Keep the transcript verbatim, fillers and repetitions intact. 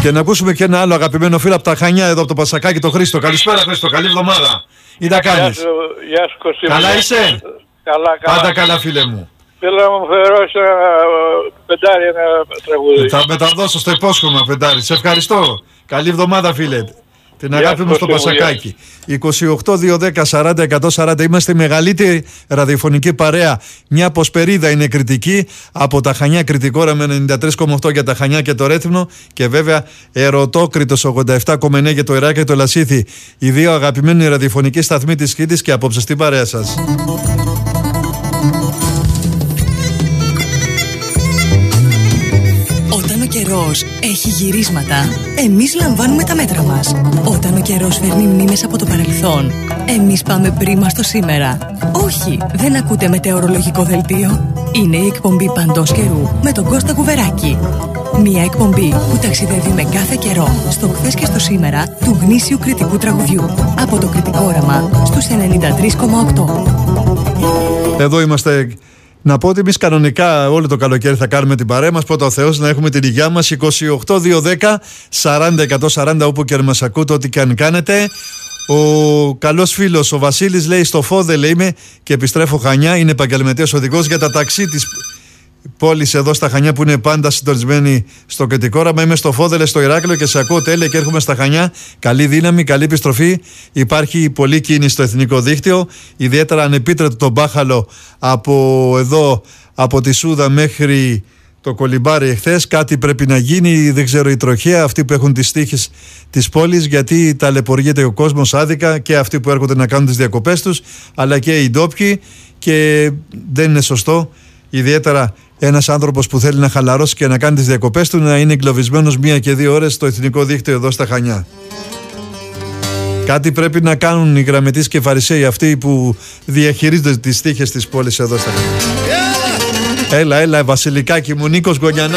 Και να ακούσουμε και ένα άλλο αγαπημένο φίλο από τα Χανιά, εδώ από το Πασακάκι, το Χρήστο. Καλησπέρα, Χρήστο, καλή εβδομάδα. Τι τα κάνεις? Γεια σου, γεια σου Κωστή. Καλά είσαι? Καλά, καλά. Πάντα καλά, φίλε μου. Θέλω να μου φερώσει ένα πεντάρι, ένα τραγούδι. Θα μεταδώσω στο υπόσχομαι, πεντάρι. Σε ευχαριστώ. Καλή εβδομάδα, φίλε. Την αγάπη μου στο Πασακάκι. είκοσι οκτώ δύο δέκα σαράντα εκατόν σαράντα. Είμαστε η μεγαλύτερη ραδιοφωνική παρέα. Μια αποσπερίδα είναι κριτική από τα Χανιά, κριτικόρα με ενενήντα τρία κόμμα οκτώ για τα Χανιά και το Ρέθυμνο. Και βέβαια Ερωτόκριτος ογδόντα επτά κόμμα εννέα για το Ιράκ και το Λασίθι. Οι δύο αγαπημένοι ραδιοφωνικοί σταθμοί της Κρήτης και απόψε στην παρέα σας. Ο καιρός έχει γυρίσματα, εμείς λαμβάνουμε τα μέτρα μας. Όταν ο καιρός φέρνει μνήμες από το παρελθόν, εμείς πάμε πρίμα στο σήμερα. Όχι, δεν ακούτε μετεωρολογικό δελτίο. Είναι η εκπομπή Παντός Καιρού με τον Κώστα Κουβεράκη. Μια εκπομπή που ταξιδεύει με κάθε καιρό στο χθες και στο σήμερα του γνήσιου κριτικού τραγουδιού. Από το κριτικό όραμα στους ενενήντα τρία κόμμα οκτώ. Εδώ είμαστε. Να πω ότι εμείς κανονικά όλο το καλοκαίρι θα κάνουμε την παρέα μας. Πρώτα ο Θεός, να έχουμε την υγειά μας. είκοσι οκτώ δύο δέκα σαράντα εκατόν σαράντα, όπου και αν μας ακούτε, ό,τι και αν κάνετε. Ο καλός φίλος ο Βασίλης λέει: στο Φόδελε είμαι και επιστρέφω Χανιά. Είναι επαγγελματίας οδηγός για τα ταξί της πόλης εδώ στα Χανιά, που είναι πάντα συντονισμένη στο κριτικό όραμα. Είμαι στο Φόδελε, στο Ηράκλειο και σε ακούω τέλεια και έρχομαι στα Χανιά. Καλή δύναμη, καλή επιστροφή. Υπάρχει πολλή κίνηση στο εθνικό δίκτυο, ιδιαίτερα ανεπίτρεπτο το μπάχαλο από εδώ, από τη Σούδα μέχρι το Κολυμπάρι εχθές. Κάτι πρέπει να γίνει, δεν ξέρω, η τροχέα, αυτοί που έχουν τις τύχες της πόλης, γιατί ταλαιπωριέται ο κόσμος άδικα, και αυτοί που έρχονται να κάνουν τις διακοπές τους, αλλά και οι ντόπιοι, και δεν είναι σωστό, ιδιαίτερα ένας άνθρωπος που θέλει να χαλαρώσει και να κάνει τις διακοπές του, να είναι εγκλωβισμένος μία και δύο ώρες στο εθνικό δίκτυο εδώ στα Χανιά. Κάτι πρέπει να κάνουν οι γραμματείς και οι φαρισαίοι, αυτοί που διαχειρίζονται τις τύχες της πόλης εδώ στα Χανιά. Έλα, έλα, Βασιλικάκι μου, Νίκος Γκονιανά.